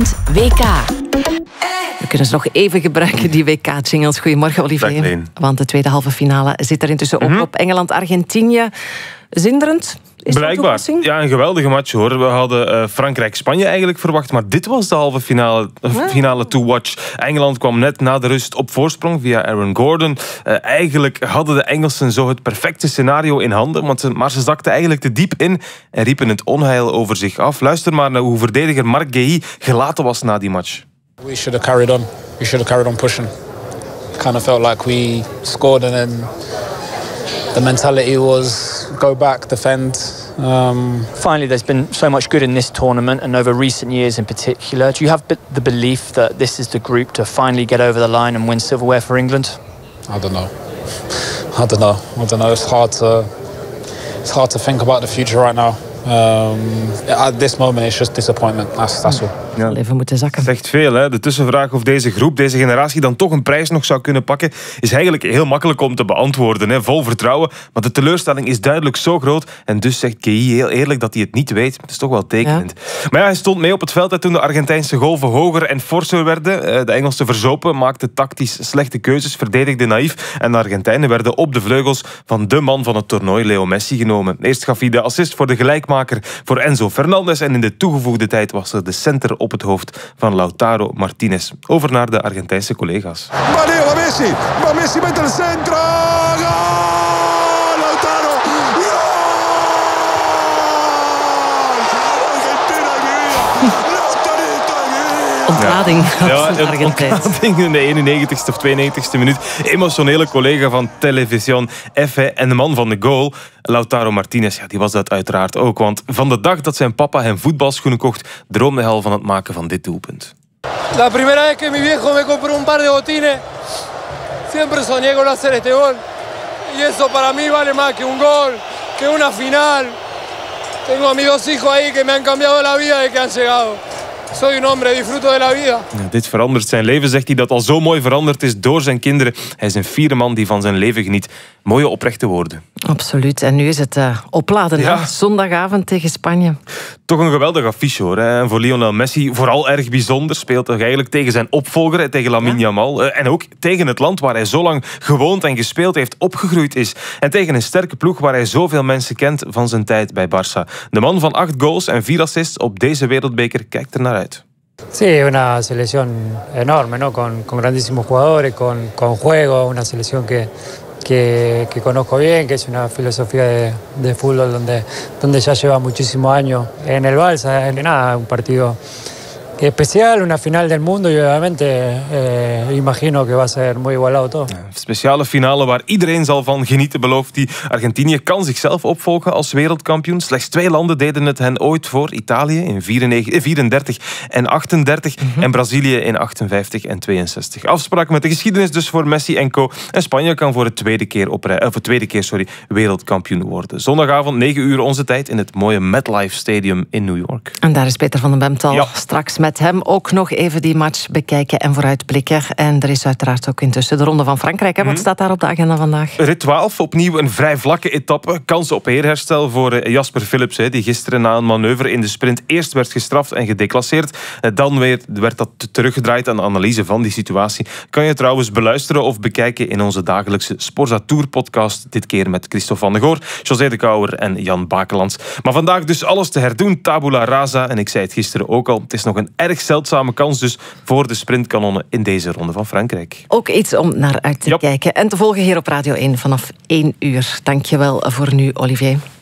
Weekend WK. We kunnen ze nog even gebruiken, die WK-jingles. Goedemorgen, Olivier. Want de tweede halve finale zit er intussen ook op. Engeland-Argentinië. Zinderend? Blijkbaar. Ja, een geweldige match hoor. We hadden Frankrijk-Spanje eigenlijk verwacht, maar dit was de halve finale to watch. Engeland kwam net na de rust op voorsprong via Aaron Gordon. Eigenlijk hadden de Engelsen zo het perfecte scenario in handen, maar ze zakten eigenlijk te diep in en riepen het onheil over zich af. Luister maar naar hoe verdediger Marc Guéhi gelaten was na die match. We should have carried on. We should have carried on pushing. It kind of felt like we scored and then the mentality was go back, defend. Finally, there's been so much good in this tournament and over recent years in particular. Do you have the belief that this is the group to finally get over the line and win silverware for England? I don't know. It's hard to think about the future right now. At this moment it's just disappointment. That's all. Ja. Even moeten zakken. Zegt veel, hè? De tussenvraag of deze groep, deze generatie dan toch een prijs nog zou kunnen pakken, is eigenlijk heel makkelijk om te beantwoorden. Hè? Vol vertrouwen, maar de teleurstelling is duidelijk zo groot. En dus zegt Guéhi heel eerlijk dat hij het niet weet. Dat is toch wel tekenend. Ja. Maar ja, hij stond mee op het veld toen de Argentijnse golven hoger en forser werden. De Engelsen verzopen, maakten tactisch slechte keuzes, verdedigden naïef. En de Argentijnen werden op de vleugels van de man van het toernooi, Leo Messi, genomen. Eerst gaf hij de assist voor de gelijkmaker voor Enzo Fernandez. En in de toegevoegde tijd was er de center op het hoofd van Lautaro Martinez. Over naar de Argentijnse collega's. Va Messi met el centro. Goal! Lautaro. Goal! Ontlading. Ja, een ontlading in de 91ste of 92ste minuut. Emotionele collega van Television F en de man van de goal, Lautaro Martinez, ja, die was dat uiteraard ook. Want van de dag dat zijn papa hem voetbalschoenen kocht, droomde hij al van het maken van dit doelpunt. La primera vez que mi viejo me compró un par de botines, siempre soñé con hacer este gol. Y eso para mí vale más que un gol, que una final. Tengo a mis dos hijos ahí que me han cambiado la vida de que han llegado. Soy un hombre, disfruto de la vida. Ja, dit verandert zijn leven, zegt hij, dat al zo mooi veranderd is door zijn kinderen. Hij is een fiere man die van zijn leven geniet. Mooie oprechte woorden. Absoluut. En nu is het opladen. Ja. Zondagavond tegen Spanje. Toch een geweldig affiche hoor. Hè. En voor Lionel Messi vooral erg bijzonder. Speelt hij eigenlijk tegen zijn opvolger, tegen Lamine Yamal. En ook tegen het land waar hij zo lang gewoond en gespeeld heeft, opgegroeid is. En tegen een sterke ploeg waar hij zoveel mensen kent van zijn tijd bij Barça. De man van 8 goals en 4 assists op deze wereldbeker kijkt er naar uit. Sí, una selección enorme, ¿no? Con grandísimos jugadores, con juego, una selección que conozco bien, que es una filosofía de fútbol donde ya lleva muchísimos años en el Barça. Nada, un partido especial, una final del mundo y obviamente imagino que va a ser muy igualado todo. Een speciale finale waar iedereen zal van genieten, belooft hij. Argentinië kan zichzelf opvolgen als wereldkampioen. Slechts 2 landen deden het hen ooit voor. Italië in 34 en 38 en Brazilië in 58 en 62. Afspraak met de geschiedenis dus voor Messi en co. En Spanje kan voor het tweede keer wereldkampioen worden. Zondagavond 9 uur onze tijd in het mooie MetLife Stadium in New York. En daar is Peter van den Bemtal straks met hem ook nog even die match bekijken en vooruitblikken. En er is uiteraard ook intussen de Ronde van Frankrijk. Wat staat daar op de agenda vandaag? Rit 12, opnieuw een vrij vlakke etappe. Kans op eerherstel voor Jasper Philips, die gisteren na een manoeuvre in de sprint eerst werd gestraft en gedeclasseerd. Dan werd dat teruggedraaid aan de analyse van die situatie. Kan je trouwens beluisteren of bekijken in onze dagelijkse Sporza Tour podcast. Dit keer met Christophe van der Goor, José de Kouwer en Jan Bakelands. Maar vandaag dus alles te herdoen. Tabula rasa. En ik zei het gisteren ook al. Het is nog een erg zeldzame kans dus voor de sprintkanonnen in deze Ronde van Frankrijk. Ook iets om naar uit te kijken en te volgen hier op Radio 1 vanaf 1 uur. Dankjewel voor nu, Olivier.